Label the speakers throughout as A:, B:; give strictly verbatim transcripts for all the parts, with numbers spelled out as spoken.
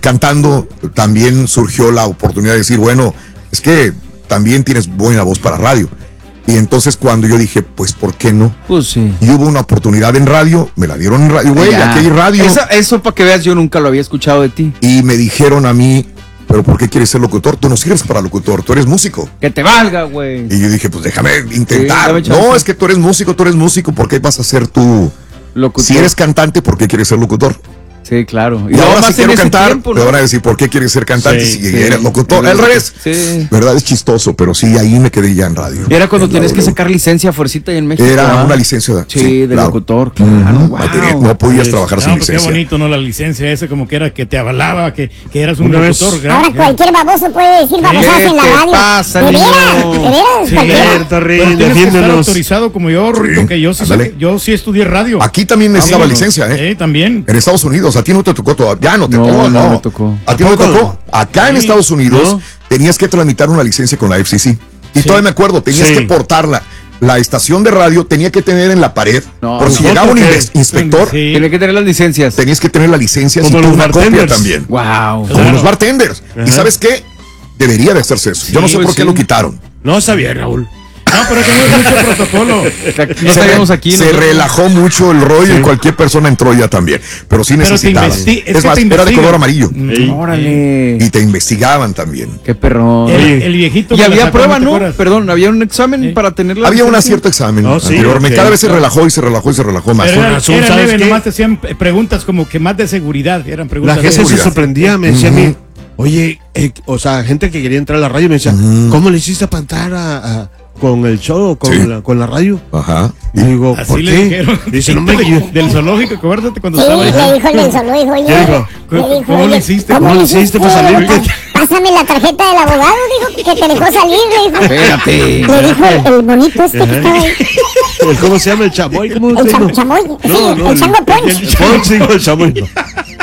A: cantando, también surgió la oportunidad de decir, bueno, es que también tienes buena voz para radio. Y entonces cuando yo dije, pues, ¿por qué no?
B: Pues sí.
A: Y hubo una oportunidad en radio, me la dieron en radio, güey, aquí hay radio.
B: Esa, eso para que veas, yo nunca lo había escuchado de ti.
A: Y me dijeron a mí, ¿pero por qué quieres ser locutor? Tú no sirves para locutor, tú eres músico.
B: Que te valga, güey.
A: Y yo dije, pues déjame intentar.
B: Sí,
A: no, es que tú eres músico, tú eres músico, ¿por qué vas a ser tú?
B: Locutor.
A: Si eres cantante, ¿por qué quieres ser locutor?
B: Sí, claro.
A: Y, y ahora si quiero cantar, tiempo, ¿no? Me van a decir, ¿por qué quieres ser cantante sí, si sí, eres locutor? Al revés. Sí. ¿Verdad? Es chistoso, pero sí, ahí me quedé ya en radio.
B: Era cuando tienes que sacar licencia fuercita ahí en México.
A: Era ¿ah? una licencia. De,
B: sí, sí, de claro. locutor, claro.
A: Uh-huh. Wow. No, tenía, no podías sí. trabajar no, sin licencia.
C: Qué bonito, ¿no? La licencia esa como que era que te avalaba, que, que eras un
D: una
C: locutor.
D: Vez. Ahora cualquier baboso puede decir babosadas en la radio.
B: Pasa,
D: ¿De veras? ¿De veras?
C: Sí, cierto, Rey. Tienes que estar autorizado como yo, Rito, sí. que yo sí, yo sí estudié radio.
A: Aquí también necesitaba licencia, ¿eh?
C: Sí, también.
A: En Estados Unidos, a ti no te tocó todavía. Ya no te
B: no,
A: tocó,
B: no,
A: no.
B: me tocó.
A: A ti no te tocó. Acá en Estados Unidos tenías que tramitar una licencia con la F C C. Y todavía me acuerdo, tenías que portarla. La estación de radio tenía que tener en la pared, no, por si llegaba un inspector,
B: sí. tenía que tener las licencias.
A: Tenías que tener la licencia
C: como
A: y
C: los
A: una
C: bartenders.
A: Copia también.
B: Wow.
A: Como claro. los bartenders. Ajá. ¿Y sabes qué? Debería de hacerse eso. Sí, Yo no sé por sí. qué lo quitaron.
C: No sabía, Raúl. No, pero es que no es mucho protocolo.
B: No estaríamos aquí.
A: Se
B: nosotros.
A: relajó mucho el rollo sí. y cualquier persona entró ya también. Pero sí necesitaban.
C: Investi- es,
A: es más, era de color amarillo.
B: Sí. Órale.
A: Y te investigaban también.
B: Qué perrón.
C: El, el viejito.
B: Y había prueba, ¿no? Perdón, había un examen sí. para tener la
A: Había un cierto examen. Oh, sí, anteriormente. Okay. Cada vez se relajó y se relajó y se relajó más.
C: Pero era, razón, era leve, nomás te hacían preguntas como que más de seguridad. Eran preguntas
E: la gente
C: de
E: se sorprendía, me decía uh-huh. a mí, oye, eh, o sea, gente que quería entrar a la radio me decía, uh-huh. ¿cómo le hiciste para entrar a, a con el show, con, sí. la, con la radio?
A: Ajá.
E: Y digo,
C: así
E: ¿por
C: le
E: qué?
C: Dijeron,
E: dice, no me
C: del zoológico, acuérdate cuando
D: sí,
C: estaba ahí.
D: le dijo el del zoológico, oye.
E: ¿Qué dijo?
C: ¿Cómo, ¿Cómo le hiciste?
E: ¿Cómo le hiciste para salir?
D: Pásame la tarjeta del abogado, dijo, que te dejó salir, le dijo.
B: Espérate.
D: Le dijo el, el bonito este que estaba ahí.
E: ¿El ¿Cómo se llama? ¿El chamoy? ¿Cómo
D: el cham- chamoy.
E: No,
D: sí,
E: no,
D: el chango punch.
E: El punch, digo, el chamoy. No.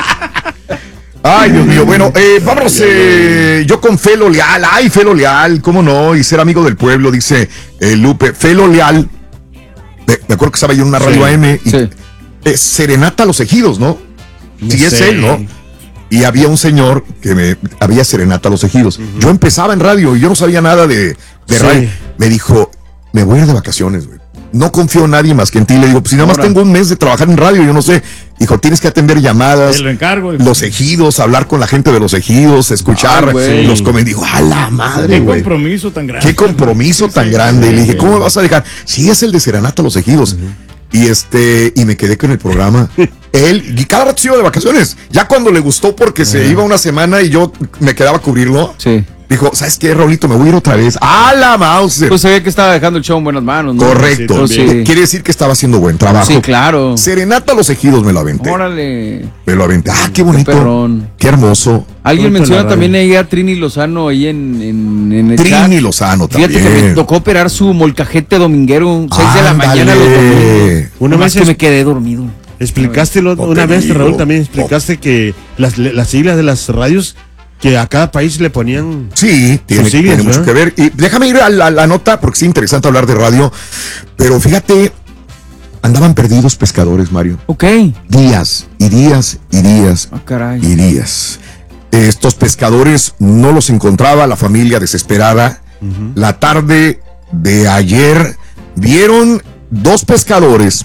A: Ay, Dios mío, bueno, eh, vámonos, eh, yo con Felo Leal, ay, Felo Leal, cómo no, y ser amigo del pueblo, dice eh, Lupe, Felo Leal, me, me acuerdo que estaba yo en una radio sí, A M, y
B: sí.
A: eh, serenata a los ejidos, ¿no?
E: no
A: sí,
E: sé.
A: es él, ¿no? Y había un señor que me, había serenata a los ejidos, uh-huh. yo empezaba en radio y yo no sabía nada de, de sí. radio, me dijo, me voy a ir de vacaciones, güey. No confío en nadie más que en ti. Le digo, pues si nada más Ahora. tengo un mes de trabajar en radio, yo no sé. Hijo, tienes que atender llamadas.
C: Te lo encargo.
A: Los ejidos, hablar con la gente de los ejidos, escuchar
B: Ay,
A: los comentarios. Dijo, a la madre, güey.
C: Qué compromiso tan grande.
A: Qué compromiso tan sí, grande. Sí, y le dije, ¿cómo me vas a dejar? Sí, es el de Serenata a los ejidos. Uh-huh. Y este, y me quedé con el programa. Él, y cada rato se iba de vacaciones. Ya cuando le gustó porque uh-huh. se iba una semana y yo me quedaba a cubrirlo.
B: Sí.
A: Dijo, ¿sabes qué, Raulito? Me voy a ir otra vez. ¡A la mouse!
B: Pues sabía que estaba dejando el show en buenas manos, ¿no?
A: Correcto.
B: Sí, sí.
A: Quiere decir que estaba haciendo buen trabajo.
B: Sí, claro.
A: Serenata a los ejidos me lo aventé.
B: Órale.
A: Me lo aventé. ¡Ah, qué bonito!
B: Qué perrón.
A: ¡Qué hermoso!
B: Alguien menciona también ahí a Trini Lozano ahí en, en, en el
A: Trini
B: chat.
A: Lozano también.
B: Fíjate que me tocó operar su molcajete dominguero, seis de la mañana los domingos.
E: Una vez
B: que me quedé dormido.
E: Explicaste lo, una vez, Raúl, también explicaste que las, las siglas de las radios, que a cada país le ponían.
A: Sí, tiene, siglas, tiene mucho que ver. Y déjame ir a la, la nota, porque es interesante hablar de radio. Pero fíjate, andaban perdidos pescadores, Mario.
B: Ok.
A: Días y días y días
B: ah, caray.
A: y días. Estos pescadores no los encontraba, la familia desesperada. Uh-huh. La tarde de ayer vieron dos pescadores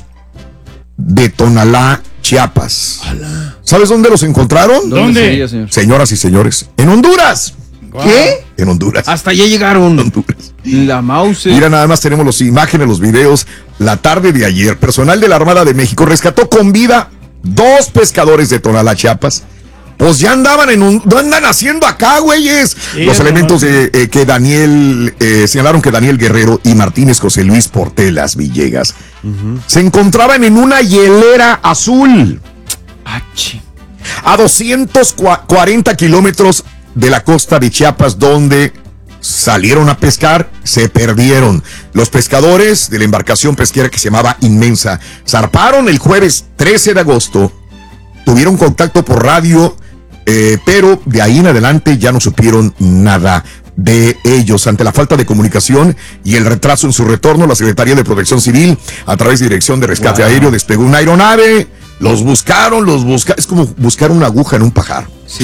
A: de Tonalá, Chiapas. Alá. ¿Sabes dónde los encontraron?
C: ¿Dónde?
B: Sería, señor?
A: Señoras y señores, en Honduras.
B: ¿Qué?
A: En Honduras.
B: Hasta allá llegaron.
A: Honduras.
B: La mouse.
A: Mira, nada más tenemos las imágenes, los videos. La tarde de ayer, personal de la Armada de México rescató con vida dos pescadores de Tonalá, Chiapas. Pues ya andaban en un... ¿No andan haciendo acá, güeyes? Sí, los elementos de, eh, que Daniel... Eh, señalaron que Daniel Guerrero y Martínez José Luis Portelas Villegas uh-huh. se encontraban en una hielera azul.
B: Achi.
A: A doscientos cuarenta kilómetros de la costa de Chiapas, donde salieron a pescar, se perdieron. Los pescadores de la embarcación pesquera que se llamaba Inmensa zarparon el jueves trece de agosto. Tuvieron contacto por radio, eh, pero de ahí en adelante ya no supieron nada de ellos. Ante la falta de comunicación y el retraso en su retorno, la Secretaría de Protección Civil, a través de Dirección de Rescate wow. Aéreo, desplegó una aeronave. Los buscaron, los buscaron. Es como buscar una aguja en un pajar.